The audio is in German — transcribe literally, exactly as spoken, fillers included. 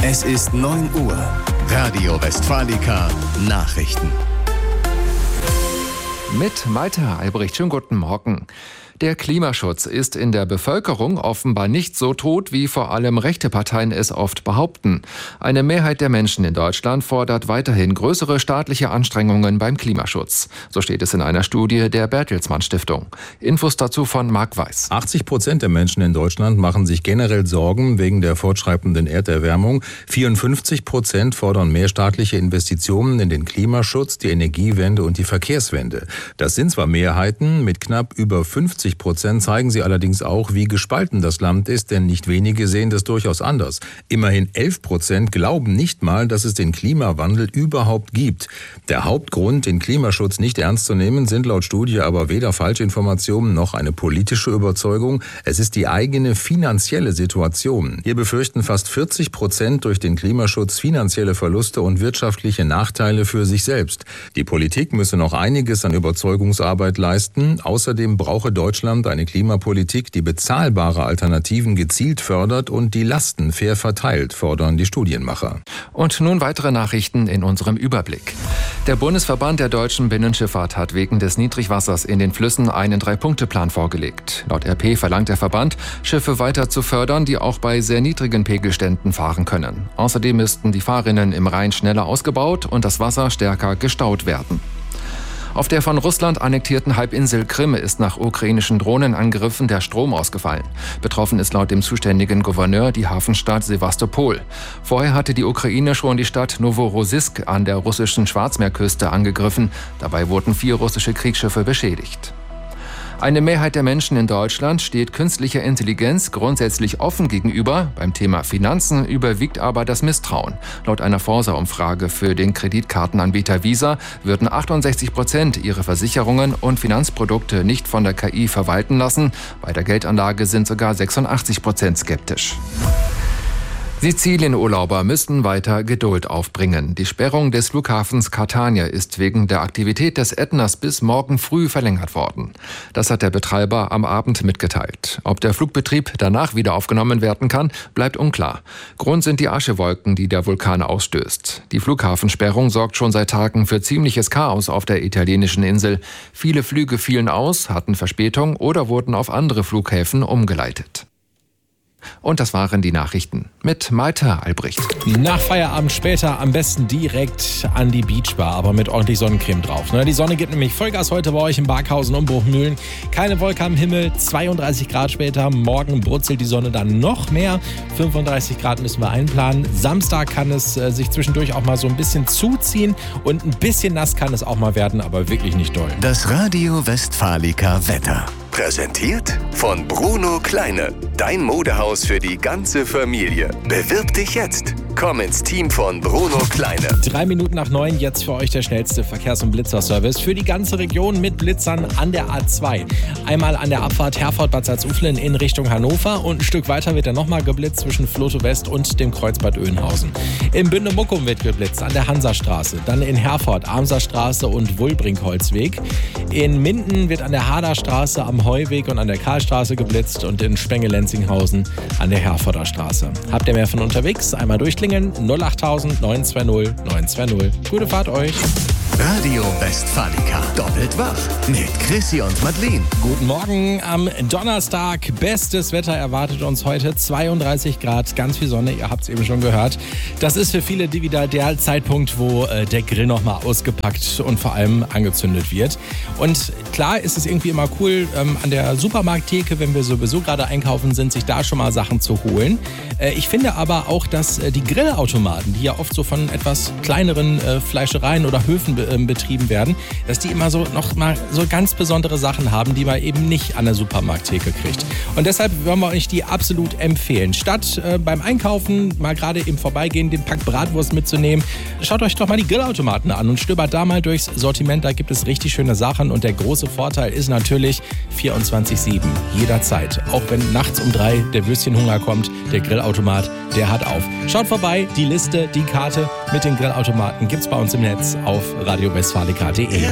Es ist neun Uhr. Radio Westfalica Nachrichten. Mit Malte Albrecht. Schönen guten Morgen. Der Klimaschutz ist in der Bevölkerung offenbar nicht so tot, wie vor allem rechte Parteien es oft behaupten. Eine Mehrheit der Menschen in Deutschland fordert weiterhin größere staatliche Anstrengungen beim Klimaschutz. So steht es in einer Studie der Bertelsmann Stiftung. Infos dazu von Marc Weiß. achtzig Prozent der Menschen in Deutschland machen sich generell Sorgen wegen der fortschreitenden Erderwärmung. vierundfünfzig Prozent fordern mehr staatliche Investitionen in den Klimaschutz, die Energiewende und die Verkehrswende. Das sind zwar Mehrheiten, mit knapp über fünfzig Prozent zeigen sie allerdings auch, wie gespalten das Land ist, denn nicht wenige sehen das durchaus anders. Immerhin elf Prozent glauben nicht mal, dass es den Klimawandel überhaupt gibt. Der Hauptgrund, den Klimaschutz nicht ernst zu nehmen, sind laut Studie aber weder Falschinformationen noch eine politische Überzeugung. Es ist die eigene finanzielle Situation. Hier befürchten fast vierzig Prozent durch den Klimaschutz finanzielle Verluste und wirtschaftliche Nachteile für sich selbst. Die Politik müsse noch einiges an Überzeugungsarbeit leisten. Außerdem brauche Deutschland eine Klimapolitik, die bezahlbare Alternativen gezielt fördert und die Lasten fair verteilt, fordern die Studienmacher. Und nun weitere Nachrichten in unserem Überblick. Der Bundesverband der deutschen Binnenschifffahrt hat wegen des Niedrigwassers in den Flüssen einen Drei-Punkte-Plan vorgelegt. Laut R P verlangt der Verband, Schiffe weiter zu fördern, die auch bei sehr niedrigen Pegelständen fahren können. Außerdem müssten die Fahrrinnen im Rhein schneller ausgebaut und das Wasser stärker gestaut werden. Auf der von Russland annektierten Halbinsel Krim ist nach ukrainischen Drohnenangriffen der Strom ausgefallen. Betroffen ist laut dem zuständigen Gouverneur die Hafenstadt Sewastopol. Vorher hatte die Ukraine schon die Stadt Noworossiysk an der russischen Schwarzmeerküste angegriffen. Dabei wurden vier russische Kriegsschiffe beschädigt. Eine Mehrheit der Menschen in Deutschland steht künstlicher Intelligenz grundsätzlich offen gegenüber. Beim Thema Finanzen überwiegt aber das Misstrauen. Laut einer Forsa-Umfrage für den Kreditkartenanbieter Visa würden achtundsechzig Prozent ihre Versicherungen und Finanzprodukte nicht von der K I verwalten lassen. Bei der Geldanlage sind sogar sechsundachtzig Prozent skeptisch. Sizilien-Urlauber müssten weiter Geduld aufbringen. Die Sperrung des Flughafens Catania ist wegen der Aktivität des Ätnas bis morgen früh verlängert worden. Das hat der Betreiber am Abend mitgeteilt. Ob der Flugbetrieb danach wieder aufgenommen werden kann, bleibt unklar. Grund sind die Aschewolken, die der Vulkan ausstößt. Die Flughafensperrung sorgt schon seit Tagen für ziemliches Chaos auf der italienischen Insel. Viele Flüge fielen aus, hatten Verspätung oder wurden auf andere Flughäfen umgeleitet. Und das waren die Nachrichten mit Malte Albrecht. Nach Feierabend später am besten direkt an die Beachbar, aber mit ordentlich Sonnencreme drauf. Die Sonne gibt nämlich Vollgas heute bei euch in Barkhausen und Bruchmühlen. Keine Wolke am Himmel, zweiunddreißig Grad später. Morgen brutzelt die Sonne dann noch mehr. fünfunddreißig Grad müssen wir einplanen. Samstag kann es äh, sich zwischendurch auch mal so ein bisschen zuziehen und ein bisschen nass kann es auch mal werden, aber wirklich nicht doll. Das Radio Westfalica Wetter. Präsentiert von Bruno Kleine. Dein Modehaus für die ganze Familie. Bewirb dich jetzt. Komm ins Team von Bruno Kleine. Drei Minuten nach neun, jetzt für euch der schnellste Verkehrs- und Blitzerservice für die ganze Region mit Blitzern an der A zwei. Einmal an der Abfahrt Herford-Bad Salzuflen in Richtung Hannover und ein Stück weiter wird er nochmal geblitzt zwischen Floto West und dem Kreuzbad Oeynhausen. In Bünde-Muckum wird geblitzt an der Hansastraße, dann in Herford, Amserstraße und Wulbrink-Holzweg. In Minden wird an der Haderstraße am Heuweg und an der Karlstraße geblitzt und in Spenge-Lenzinghausen an der Herforder Straße. Habt ihr mehr von unterwegs? Einmal durchklingeln null achttausend neun zwei null neun zwei null. Gute Fahrt euch! Radio Westfalica. Doppelt wach mit Chrissy und Madeleine. Guten Morgen am Donnerstag. Bestes Wetter erwartet uns heute. zweiunddreißig Grad, ganz viel Sonne. Ihr habt es eben schon gehört. Das ist für viele die wieder der Zeitpunkt, wo äh, der Grill nochmal ausgepackt und vor allem angezündet wird. Und klar ist es irgendwie immer cool, ähm, an der Supermarkttheke, wenn wir sowieso gerade einkaufen sind, sich da schon mal Sachen zu holen. Äh, ich finde aber auch, dass äh, die Grillautomaten, die ja oft so von etwas kleineren äh, Fleischereien oder Höfen be- äh, betrieben werden, dass die immer so noch mal so ganz besondere Sachen haben, die man eben nicht an der Supermarkttheke kriegt. Und deshalb wollen wir euch die absolut empfehlen. Statt äh, beim Einkaufen mal gerade im Vorbeigehen den Pack Bratwurst mitzunehmen, schaut euch doch mal die Grillautomaten an und stöbert da mal durchs Sortiment. Da gibt es richtig schöne Sachen und der große Vorteil ist natürlich vierundzwanzig sieben, jederzeit. Auch wenn nachts um drei der Würstchenhunger kommt, der Grillautomat, der hat auf. Schaut vorbei, die Liste, die Karte mit den Grillautomaten gibt's bei uns im Netz auf radio westfalica punkt de.